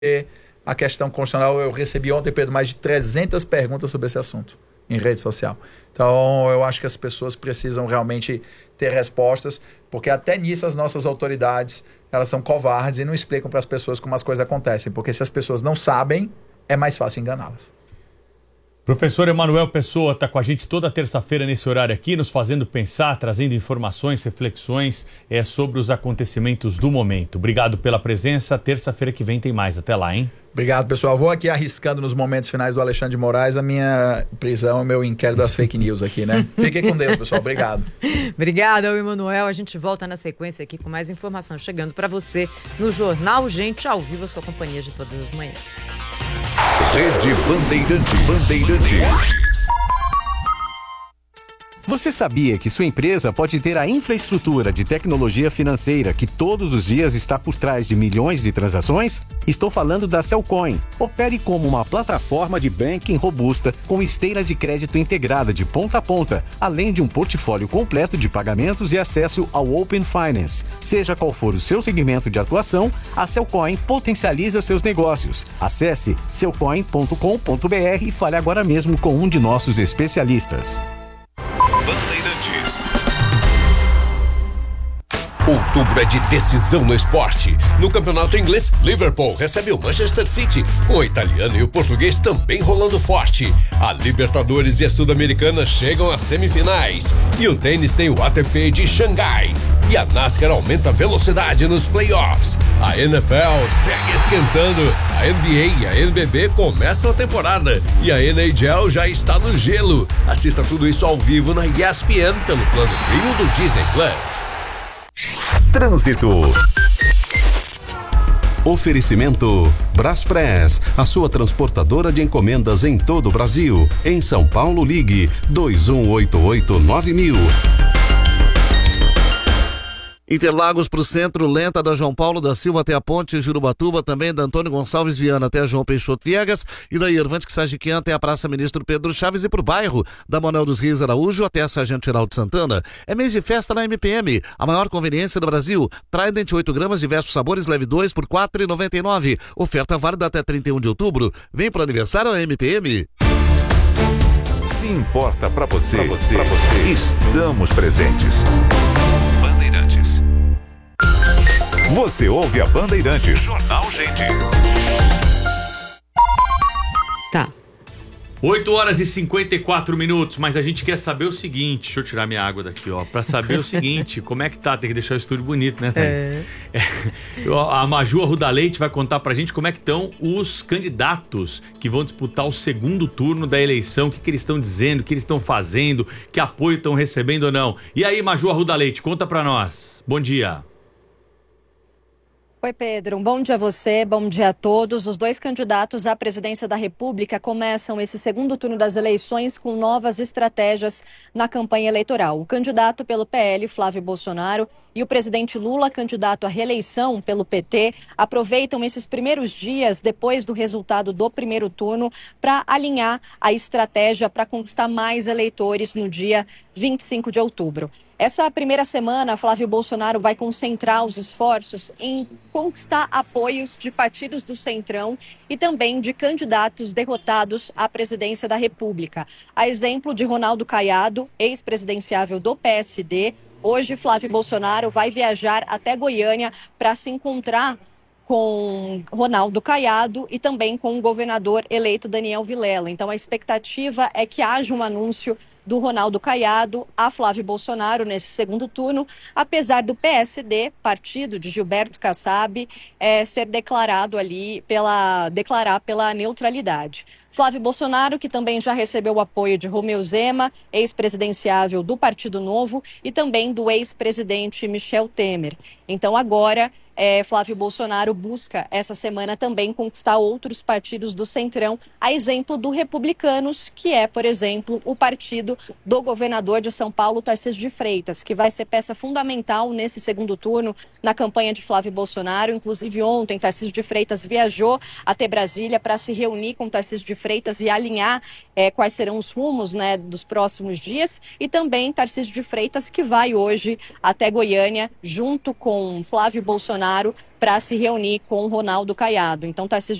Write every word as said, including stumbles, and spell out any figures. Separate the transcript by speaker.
Speaker 1: a questão constitucional. Eu recebi ontem, Pedro, mais de trezentas perguntas sobre esse assunto em rede social. Então, eu acho que as pessoas precisam realmente ter respostas, porque até nisso as nossas autoridades, elas são covardes e não explicam para as pessoas como as coisas acontecem, porque se as pessoas não sabem, é mais fácil enganá-las.
Speaker 2: Professor Emanuel Pessoa está com a gente toda terça-feira nesse horário aqui, nos fazendo pensar, trazendo informações, reflexões é, sobre os acontecimentos do momento. Obrigado pela presença. Terça-feira que vem tem mais. Até lá, hein?
Speaker 1: Obrigado, pessoal. Vou aqui arriscando nos momentos finais do Alexandre de Moraes a minha prisão, o meu inquérito das fake news aqui, né? Fiquem com Deus, pessoal. Obrigado.
Speaker 3: Obrigada, Emanuel. A gente volta na sequência aqui com mais informação chegando para você no Jornal Gente ao vivo, a sua companhia de todas as manhãs.
Speaker 4: Rede Bandeirantes. Bandeirantes.
Speaker 5: Você sabia que sua empresa pode ter a infraestrutura de tecnologia financeira que todos os dias está por trás de milhões de transações? Estou falando da Cellcoin. Opere como uma plataforma de banking robusta com esteira de crédito integrada de ponta a ponta, além de um portfólio completo de pagamentos e acesso ao Open Finance. Seja qual for o seu segmento de atuação, a Cellcoin potencializa seus negócios. Acesse cellcoin ponto com ponto br e fale agora mesmo com um de nossos especialistas.
Speaker 4: Bandeirantes. Outubro é de decisão no esporte. No campeonato inglês, Liverpool recebe o Manchester City, com o italiano e o português também rolando forte. A Libertadores e a Sul-Americana chegam às semifinais. E o tênis tem o A T P de Xangai. E a NASCAR aumenta a velocidade nos playoffs. A N F L segue esquentando. A N B A e a N B B começam a temporada. E a N H L já está no gelo. Assista tudo isso ao vivo na E S P N pelo plano Premium do Disney Plus. Trânsito. Oferecimento Braspress, a sua transportadora de encomendas em todo o Brasil. Em São Paulo, ligue dois um oito oito nove mil.
Speaker 6: Interlagos para o centro, lenta da João Paulo da Silva até a ponte Jurubatuba, também da Antônio Gonçalves Viana até a João Peixoto Viegas e da Irvante Sagiquian até a Praça Ministro Pedro Chaves e para o bairro da Manuel dos Rios Araújo até a Sargento Geraldo Santana. É mês de festa na M P M, a maior conveniência do Brasil. Trident oito gramas, diversos sabores, leve dois por quatro reais e noventa e nove centavos. Oferta válida até trinta e um de outubro. Vem para o aniversário da M P M.
Speaker 4: Se importa para você, pra você, pra você, estamos presentes. Bandeirantes. Você ouve a Bandeirantes. Jornal Gente.
Speaker 3: Tá.
Speaker 2: oito horas e cinquenta e quatro minutos, mas a gente quer saber o seguinte, deixa eu tirar minha água daqui, ó, pra saber o seguinte, como é que tá, tem que deixar o estúdio bonito, né, Thaís? É. É, a Maju Arruda Leite vai contar pra gente como é que estão os candidatos que vão disputar o segundo turno da eleição, o que, que eles estão dizendo, o que eles estão fazendo, que apoio estão recebendo ou não. E aí, Maju Arruda Leite, conta pra nós. Bom dia.
Speaker 7: Oi, Pedro. Um bom dia a você, bom dia a todos. Os dois candidatos à presidência da República começam esse segundo turno das eleições com novas estratégias na campanha eleitoral. O candidato pelo P L, Flávio Bolsonaro, e o presidente Lula, candidato à reeleição pelo P T, aproveitam esses primeiros dias depois do resultado do primeiro turno para alinhar a estratégia para conquistar mais eleitores no dia vinte e cinco de outubro. Essa primeira semana, Flávio Bolsonaro vai concentrar os esforços em conquistar apoios de partidos do Centrão e também de candidatos derrotados à presidência da República. A exemplo de Ronaldo Caiado, ex-presidenciável do P S D, hoje Flávio Bolsonaro vai viajar até Goiânia para se encontrar com Ronaldo Caiado e também com o governador eleito Daniel Vilela. Então a expectativa é que haja um anúncio do Ronaldo Caiado a Flávio Bolsonaro nesse segundo turno, apesar do P S D, partido de Gilberto Kassab, é, ser declarado ali pela declarar pela neutralidade. Flávio Bolsonaro, que também já recebeu o apoio de Romeu Zema, ex-presidenciável do Partido Novo, e também do ex-presidente Michel Temer. Então agora É, Flávio Bolsonaro busca essa semana também conquistar outros partidos do Centrão, a exemplo do Republicanos, que é, por exemplo, o partido do governador de São Paulo, Tarcísio de Freitas, que vai ser peça fundamental nesse segundo turno na campanha de Flávio Bolsonaro. Inclusive ontem, Tarcísio de Freitas viajou até Brasília para se reunir com Tarcísio de Freitas e alinhar é, quais serão os rumos, né, dos próximos dias. E também Tarcísio de Freitas, que vai hoje até Goiânia, junto com Flávio Bolsonaro Bolsonaro para se reunir com Ronaldo Caiado. Então, Tarcísio